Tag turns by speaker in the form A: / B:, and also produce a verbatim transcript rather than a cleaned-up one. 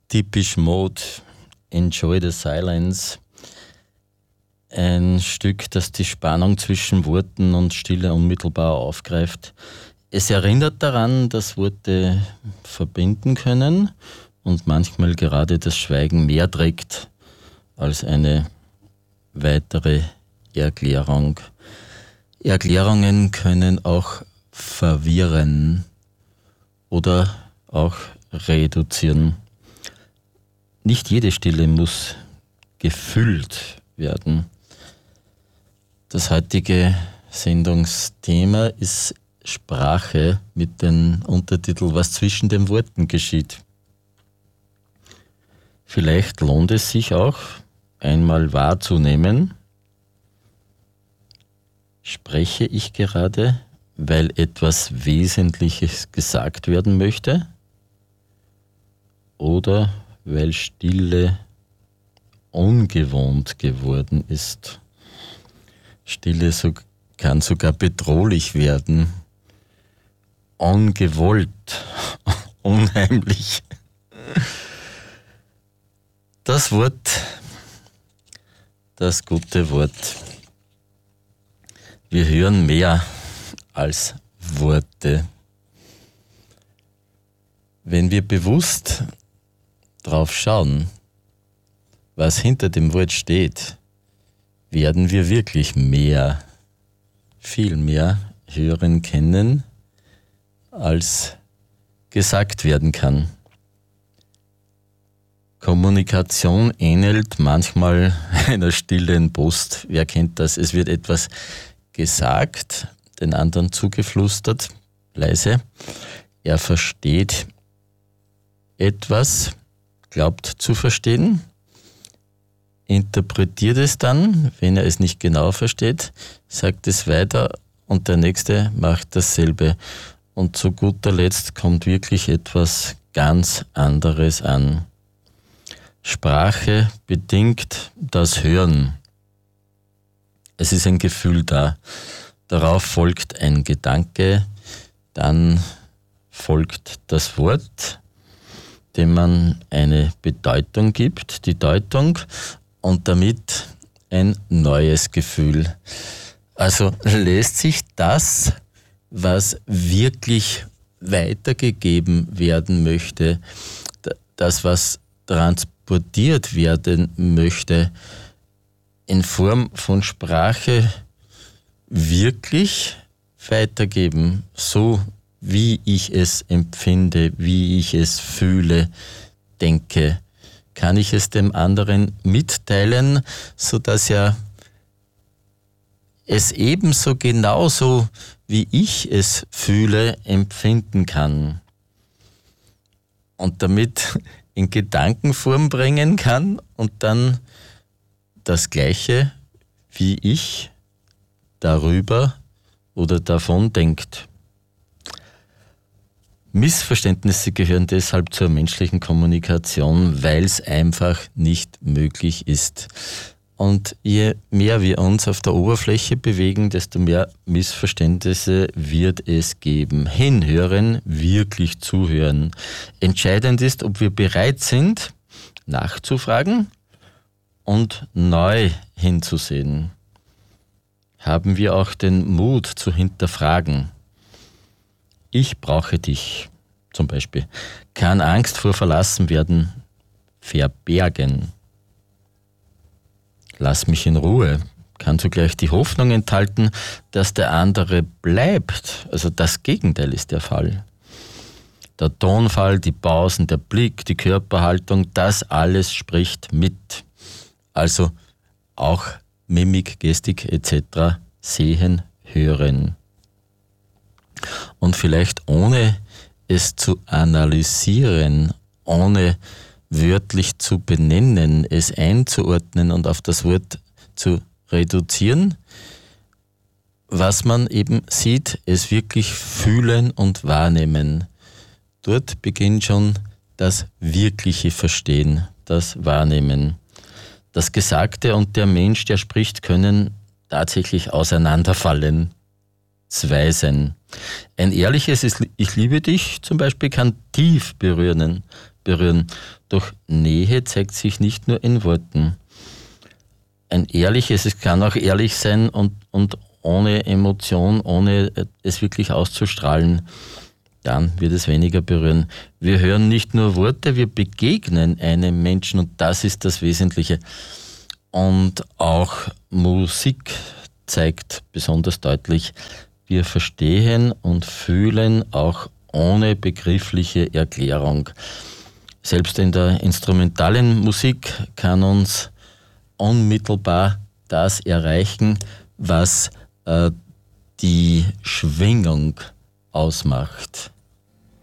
A: Depeche Mode, Enjoy the Silence. Ein Stück, das die Spannung zwischen Worten und Stille unmittelbar aufgreift. Es erinnert daran, dass Worte verbinden können und manchmal gerade das Schweigen mehr trägt als eine weitere Erklärung. Erklärungen können auch verwirren oder auch reduzieren. Nicht jede Stille muss gefüllt werden. Das heutige Sendungsthema ist Sprache mit dem Untertitel Was zwischen den Worten geschieht. Vielleicht lohnt es sich auch, einmal wahrzunehmen, spreche ich gerade, weil etwas Wesentliches gesagt werden möchte oder weil Stille ungewohnt geworden ist. Stille so, kann sogar bedrohlich werden, ungewollt, unheimlich. Das Wort, das gute Wort. Wir hören mehr als Worte. Wenn wir bewusst drauf schauen, was hinter dem Wort steht, werden wir wirklich mehr, viel mehr hören können, als gesagt werden kann. Kommunikation ähnelt manchmal einer stillen Post. Wer kennt das? Es wird etwas gesagt, den anderen zugeflüstert, leise. Er versteht etwas, glaubt zu verstehen, interpretiert es dann, wenn er es nicht genau versteht, sagt es weiter und der Nächste macht dasselbe. Und zu guter Letzt kommt wirklich etwas ganz anderes an. Sprache bedingt das Hören. Es ist ein Gefühl da. Darauf folgt ein Gedanke, dann folgt das Wort, dem man eine Bedeutung gibt, die Deutung, und damit ein neues Gefühl. Also lässt sich das, was wirklich weitergegeben werden möchte, das, was transportiert werden möchte, in Form von Sprache wirklich weitergeben, so wie ich es empfinde, wie ich es fühle, denke. Kann ich es dem anderen mitteilen, sodass er es ebenso genauso, wie ich es fühle, empfinden kann und damit in Gedankenform bringen kann und dann das Gleiche, wie ich darüber oder davon denkt. Missverständnisse gehören deshalb zur menschlichen Kommunikation, weil es einfach nicht möglich ist. Und je mehr wir uns auf der Oberfläche bewegen, desto mehr Missverständnisse wird es geben. Hinhören, wirklich zuhören. Entscheidend ist, ob wir bereit sind, nachzufragen und neu hinzusehen. Haben wir auch den Mut zu hinterfragen. Ich brauche dich, zum Beispiel. Kann Angst vor Verlassenwerden verbergen. Lass mich in Ruhe. Kann zugleich die Hoffnung enthalten, dass der andere bleibt. Also das Gegenteil ist der Fall. Der Tonfall, die Pausen, der Blick, die Körperhaltung, das alles spricht mit. Also auch Mimik, Gestik et cetera sehen, hören. Und vielleicht ohne es zu analysieren, ohne wörtlich zu benennen, es einzuordnen und auf das Wort zu reduzieren, was man eben sieht, es wirklich fühlen und wahrnehmen. Dort beginnt schon das wirkliche Verstehen, das Wahrnehmen. Das Gesagte und der Mensch, der spricht, können tatsächlich auseinanderfallen. zwei sein. Ein ehrliches Ich liebe dich zum Beispiel kann tief berühren, berühren. Doch Nähe zeigt sich nicht nur in Worten. Ein ehrliches, es kann auch ehrlich sein und, und ohne Emotion, ohne es wirklich auszustrahlen, dann wird es weniger berühren. Wir hören nicht nur Worte, wir begegnen einem Menschen und das ist das Wesentliche. Und auch Musik zeigt besonders deutlich, wir verstehen und fühlen auch ohne begriffliche Erklärung. Selbst in der instrumentalen Musik kann uns unmittelbar das erreichen, was äh, die Schwingung ausmacht.